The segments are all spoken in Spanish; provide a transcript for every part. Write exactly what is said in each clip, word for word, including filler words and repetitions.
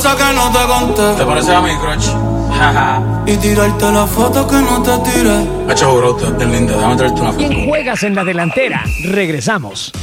Que no te conté. ¿Te parece a mi crush? Y tirarte la foto que no te tiré. Hacho, bro, tú eres linda. Déjame traerte una foto. ¿Quién juegas en la delantera? Regresamos.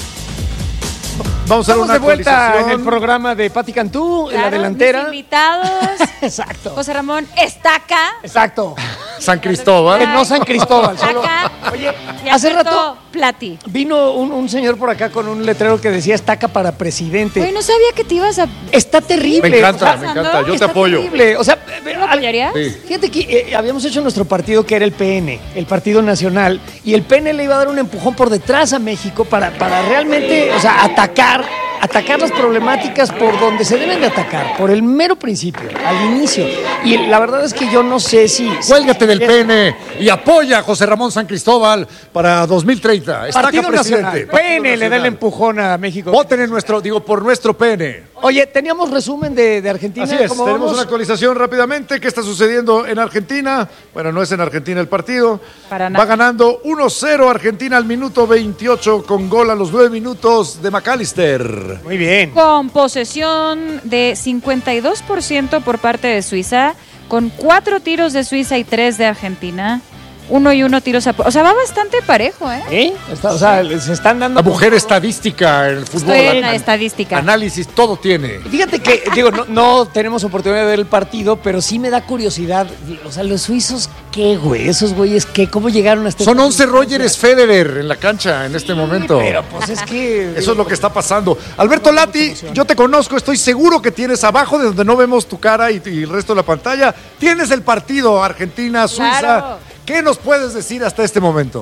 Vamos a Estamos de vuelta en el programa de Pati Cantú, claro, en la delantera. Mis invitados. Exacto. José Ramón Estaca. Exacto. San Cristóbal. Eh, no San Cristóbal. Solo... Estaca. Oye, y hace rato Plati. Vino un, un señor por acá con un letrero que decía Estaca para presidente. Oye, no sabía que te ibas a... Está terrible. Me encanta, o sea, me encanta. Yo te está apoyo. Terrible. O sea, ¿lo apoyarías? Sí. Fíjate que eh, habíamos hecho nuestro partido que era el P N, el Partido Nacional, y el P N le iba a dar un empujón por detrás a México para, para realmente, o sea, atacar, atacar las problemáticas por donde se deben de atacar, por el mero principio, al inicio. Y la verdad es que yo no sé si... Cuélgate del P N y apoya a José Ramón San Cristóbal para dos mil treinta. Estaca Partido Nacional. presidente. P N le da el empujón a México. Voten en nuestro, digo, por nuestro P N. Oye, teníamos resumen de, de Argentina. Así es, ¿Cómo tenemos vamos? una actualización rápidamente. ¿Qué está sucediendo en Argentina? Bueno, no es en Argentina el partido. Para nada. Va ganando uno cero Argentina al minuto veintiocho con gol a los nueve minutos de McAllister. Muy bien. Con posesión de cincuenta y dos por ciento por parte de Suiza, con cuatro tiros de Suiza y tres de Argentina. Uno y uno tiros a... O sea, va bastante parejo, ¿eh? ¿Eh? Está, o sea, se están dando... La mujer estadística en el fútbol. Estoy en la An- estadística. Análisis, todo tiene. Fíjate que, digo, no, no tenemos oportunidad de ver el partido, pero sí me da curiosidad. O sea, los suizos, ¿qué, güey? Esos güeyes, ¿qué? ¿Cómo llegaron a este... Son once Rogers Federer en la cancha en este momento. Pero pues es que... Eso es lo que está pasando. Alberto Lati, yo te conozco, estoy seguro que tienes abajo de donde no vemos tu cara y, y el resto de la pantalla, tienes el partido Argentina-Suiza. Claro. ¿Qué nos puedes decir hasta este momento?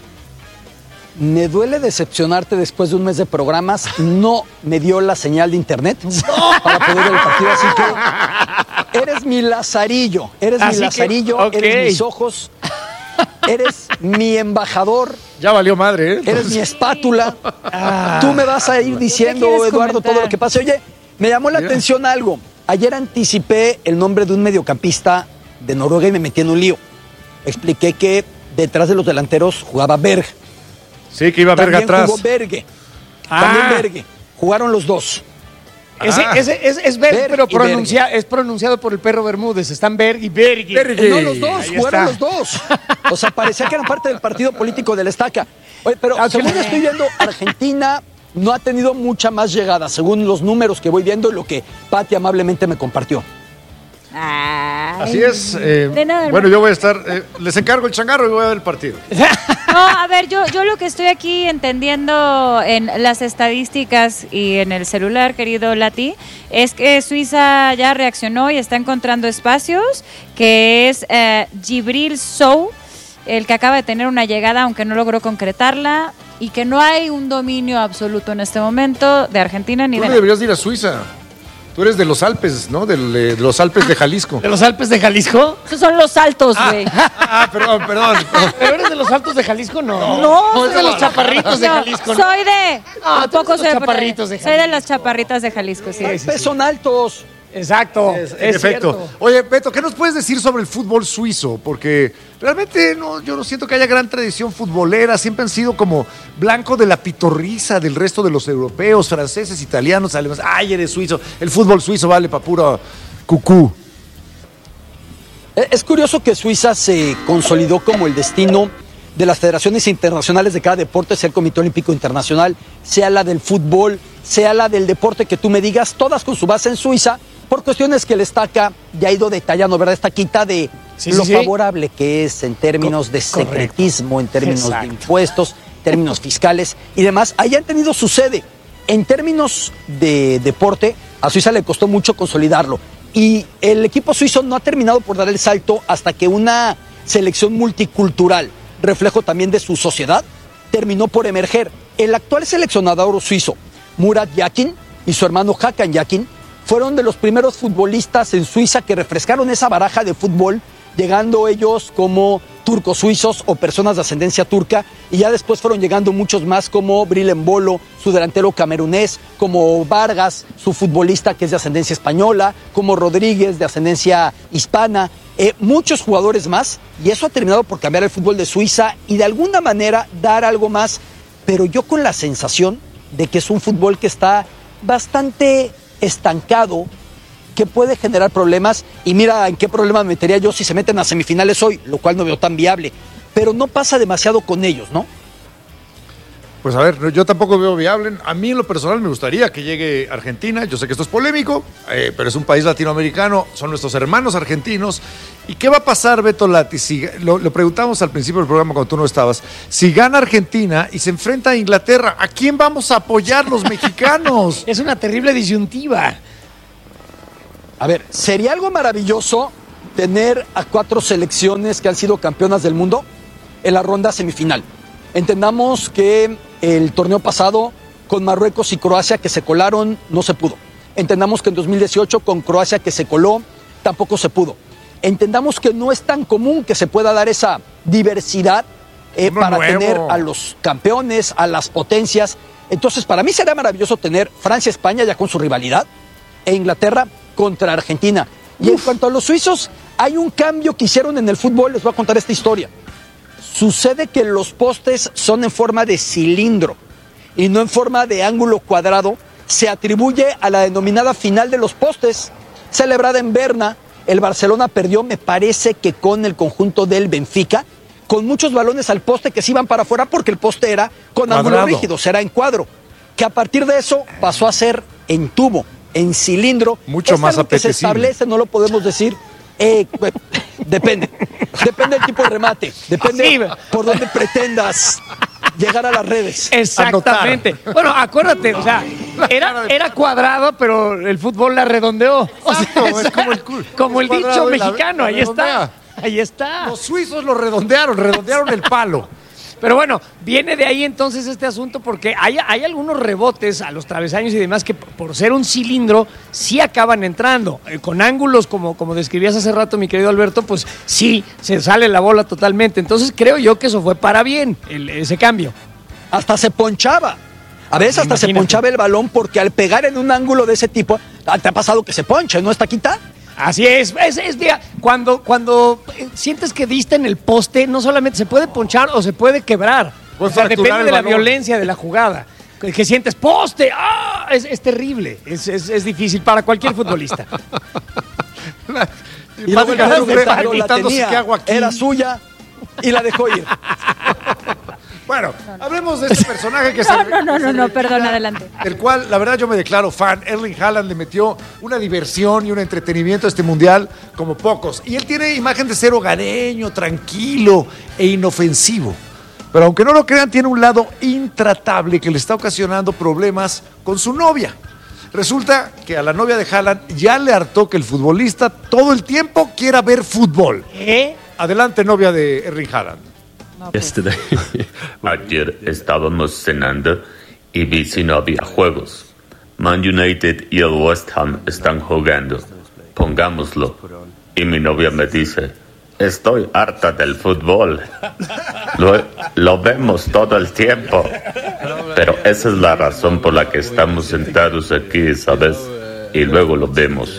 Me duele decepcionarte después de un mes de programas. No me dio la señal de internet para poder ver el partido, así que eres mi lazarillo, eres Así mi que, lazarillo, ok. eres mis ojos, eres mi embajador, Ya valió madre, ¿eh? eres mi espátula. Ah. Tú me vas a ir diciendo, quieres Eduardo, comentar? todo lo que pase. Oye, me llamó la Mira. atención algo. Ayer anticipé el nombre de un mediocampista de Noruega y me metí en un lío. Expliqué que detrás de los delanteros jugaba Berg. Sí, que iba a verga También atrás. jugó Berge. Ah. También Berge. Jugaron los dos. Ese, Ah. ese, es, es Berg, Berg pero y pronuncia, es pronunciado por el perro Bermúdez. Están Berg y Berg. Berg. Eh, No, los dos, Ahí jugaron está. los dos. O sea, parecía que eran parte del partido político del Estaca. Oye, pero Ah, según qué- estoy viendo, Argentina no ha tenido mucha más llegada, según los números que voy viendo y lo que Pati amablemente me compartió. Ay. Así es. eh, De nada, bueno, yo voy a estar. eh, les encargo el changarro y voy a ver el partido. No, a ver, yo, yo lo que estoy aquí entendiendo en las estadísticas y en el celular, querido Lati, es que Suiza ya reaccionó y está encontrando espacios, que es eh, Djibril Sow, el que acaba de tener una llegada, aunque no logró concretarla, y que no hay un dominio absoluto en este momento de Argentina ni Tú de... no deberías ir a Suiza. Tú eres de los Alpes, ¿no? Del, eh, de los Alpes de Jalisco. ¿De los Alpes de Jalisco? Esos son los altos, güey. Ah, perdón, perdón. ¿Pero eres de los altos de Jalisco? No. No, es de los chaparritos de No, Jalisco, ¿no? soy de... Ah, un tú eres poco de los soy- chaparritos de Soy de Jalisco. las chaparritas de Jalisco, sí. Sí, sí, Pues son altos. Exacto. En es efecto. cierto. Oye, Beto, ¿qué nos puedes decir sobre el fútbol suizo? Porque realmente no, yo no siento que haya gran tradición futbolera. Siempre han sido como blanco de la pitorriza del resto de los europeos, franceses, italianos, alemanes. Ay, eres suizo. El fútbol suizo vale para puro cucú. Eh, Es curioso que Suiza se consolidó como el destino de las federaciones internacionales de cada deporte, sea el Comité Olímpico Internacional, sea la del fútbol, sea la del deporte que tú me digas, todas con su base en Suiza, por cuestiones que el Estaca ya ha ido detallando, ¿verdad? Esta quita de Sí, lo sí, sí. favorable que es en términos Co- de correcto. secretismo, en términos Exacto. de impuestos, términos fiscales y demás. Ahí han tenido su sede. En términos de deporte, a Suiza le costó mucho consolidarlo. Y el equipo suizo no ha terminado por dar el salto hasta que una selección multicultural, reflejo también de su sociedad, terminó por emerger. El actual seleccionador suizo, Murat Yakin, y su hermano Hakan Yakin, fueron de los primeros futbolistas en Suiza que refrescaron esa baraja de fútbol, llegando ellos como turcos suizos o personas de ascendencia turca, y ya después fueron llegando muchos más como Bril Embolo, su delantero camerunés, como Vargas, su futbolista que es de ascendencia española, como Rodríguez, de ascendencia hispana, eh, muchos jugadores más, y eso ha terminado por cambiar el fútbol de Suiza y de alguna manera dar algo más, pero yo con la sensación de que es un fútbol que está bastante estancado que puede generar problemas. Y mira en qué problema me metería yo si se meten a semifinales hoy, lo cual no veo tan viable. Pero no pasa demasiado con ellos, ¿no? Pues a ver, yo tampoco veo viable. A mí en lo personal me gustaría que llegue Argentina. Yo sé que esto es polémico, eh, pero es un país latinoamericano, son nuestros hermanos argentinos. ¿Y qué va a pasar, Beto Lati? Si, lo, lo preguntamos al principio del programa cuando tú no estabas. Si gana Argentina y se enfrenta a Inglaterra, ¿a quién vamos a apoyar los mexicanos? Es una terrible disyuntiva. A ver, ¿sería algo maravilloso tener a cuatro selecciones que han sido campeonas del mundo en la ronda semifinal? Entendamos que el torneo pasado con Marruecos y Croacia que se colaron no se pudo. Entendamos que en dos mil dieciocho con Croacia que se coló tampoco se pudo. Entendamos que no es tan común que se pueda dar esa diversidad eh, para nuevo. tener a los campeones, a las potencias. Entonces, para mí sería maravilloso tener Francia-España ya con su rivalidad e Inglaterra contra Argentina. Y Uf. en cuanto a los suizos, hay un cambio que hicieron en el fútbol, les voy a contar esta historia. Sucede que los postes son en forma de cilindro y no en forma de ángulo cuadrado. Se atribuye a la denominada final de los postes, celebrada en Berna. El Barcelona perdió, me parece que con el conjunto del Benfica, con muchos balones al poste que se iban para afuera porque el poste era con Cuadrado. ángulo rígido, será en cuadro. Que a partir de eso pasó a ser en tubo, en cilindro. Mucho es más algo que se apetecible. establece, no lo podemos decir. Eh, depende. Depende del tipo de remate. Depende Sí. por dónde pretendas llegar a las redes. Exactamente. Bueno, acuérdate, o sea, era, era cuadrado, pero el fútbol la redondeó. O sea, Exacto, es como el cu- como es el dicho cuadrado y la- mexicano, la ahí está. redondea. Ahí está. Los suizos lo redondearon, redondearon el palo. Pero bueno, viene de ahí entonces este asunto porque hay, hay algunos rebotes a los travesaños y demás que por ser un cilindro sí acaban entrando. Eh, con ángulos como, como describías hace rato, mi querido Alberto, pues sí, se sale la bola totalmente. Entonces creo yo que eso fue para bien, el- ese cambio. Hasta se ponchaba. A veces hasta se Imagínate. ponchaba el balón porque al pegar en un ángulo de ese tipo, ah, te ha pasado que se ponche, ¿no está quita? Así es, es, es mira, cuando, cuando eh, sientes que diste en el poste, no solamente se puede ponchar o se puede quebrar. Puede O sea, fracturar depende el de la balón. violencia de la jugada. Que, que sientes poste, ¡ah! Es, es terrible, es, es, es difícil para cualquier futbolista. Y luego el Pati balón Cantú que la preguntándose tenía, qué hago aquí. era suya y la dejó ir. Bueno, hablemos de este personaje que se... No, no, no, que se no, no, retira, perdón, adelante. Del cual, la verdad, yo me declaro fan. Erling Haaland le metió una diversión y un entretenimiento a este mundial como pocos. Y él tiene imagen de ser hogareño, tranquilo e inofensivo. Pero aunque no lo crean, tiene un lado intratable que le está ocasionando problemas con su novia. Resulta que a la novia de Haaland ya le hartó que el futbolista todo el tiempo quiera ver fútbol. ¿Eh? Adelante, novia de Erling Haaland. Yesterday. Ayer estábamos cenando y vi si no había juegos. Man United y el West Ham están jugando. Pongámoslo. Y mi novia me dice, estoy harta del fútbol. Lo, lo vemos todo el tiempo. Pero esa es la razón por la que estamos sentados aquí, ¿sabes? Y luego lo vemos.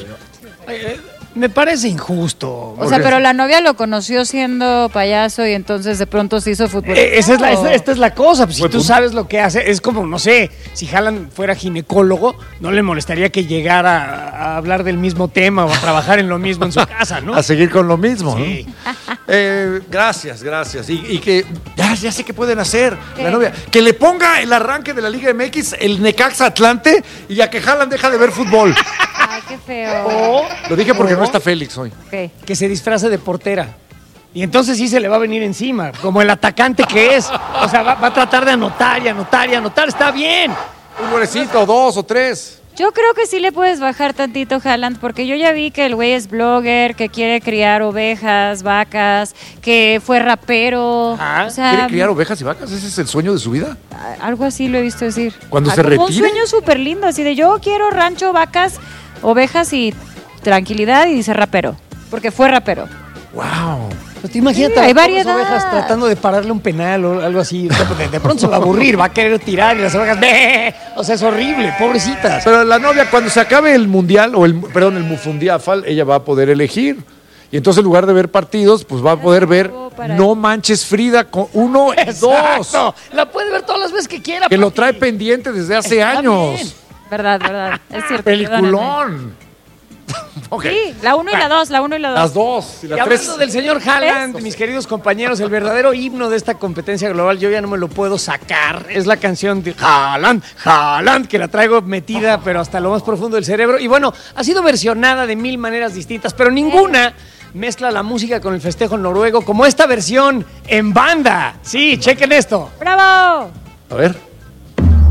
Me parece injusto. O sea, pero la novia lo conoció siendo payaso y entonces de pronto se hizo futbolista. Eh, esa es la, esta, esta es la cosa, pues, si Buen tú punto. sabes lo que hace, es como, no sé, si Haaland fuera ginecólogo, no le molestaría que llegara a, a hablar del mismo tema o a trabajar en lo mismo en su casa, ¿no? A seguir con lo mismo, Sí. ¿no? Eh, gracias, gracias. Y, y que ya, ya sé qué pueden hacer ¿Qué? la novia. Que le ponga el arranque de la Liga M X el Necaxa Atlante y a que Haaland deja de ver fútbol. Ay, qué feo. Lo dije porque O- no está Félix hoy. Ok. Que se disfrace de portera. Y entonces sí se le va a venir encima, como el atacante que es. O sea, va, va a tratar de anotar y anotar y anotar. Está bien. Un golecito, dos o tres. Yo creo que sí le puedes bajar tantito, Haaland, porque yo ya vi que el güey es blogger, que quiere criar ovejas, vacas, que fue rapero. Ah, o sea, ¿Quiere criar ovejas y vacas? ¿Ese es el sueño de su vida? algo así lo he visto decir. Cuando Ah, se como un retire. sueño súper lindo, así de yo quiero rancho, vacas, ovejas y tranquilidad y dice rapero, porque fue rapero. ¡Wow! Pues te imagínate Sí, a hay las pobres variedad. ovejas tratando de pararle un penal o algo así. O sea, de, de pronto se va a aburrir, va a querer tirar y las ovejas. ¡Bee! O sea, es horrible, pobrecitas. Pero la novia, cuando se acabe el mundial, o el, perdón, el Mufundiafal, ella va a poder elegir. Y entonces, en lugar de ver partidos, pues va a poder ver para- No Manches Frida con uno y dos. Exacto. La puede ver todas las veces que quiera. Que lo papi. trae pendiente desde hace Está años. bien. Verdad, verdad, es cierto. perdónenme. Peliculón. Okay. Sí, la uno y la dos, la uno y la dos. Las dos. Y Y la hablando tres. del señor Haaland, ¿Tres? mis queridos compañeros, el verdadero himno de esta competencia global, yo ya no me lo puedo sacar. Es la canción de Haaland, Haaland, que la traigo metida, pero hasta lo más profundo del cerebro. Y bueno, ha sido versionada de mil maneras distintas, pero ninguna mezcla la música con el festejo noruego como esta versión en banda. Sí, chequen esto. ¡Bravo! A ver.